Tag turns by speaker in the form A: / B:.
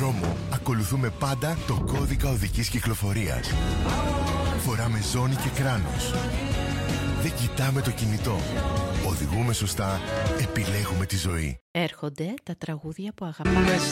A: δρόμο ακολουθούμε πάντα το κώδικα οδικής κυκλοφορίας. Φοράμε ζώνη και κράνος. Δεν κοιτάμε το κινητό. Οδηγούμε σωστά, επιλέγουμε τη ζωή.
B: Έρχονται τα τραγούδια που αγαπάς.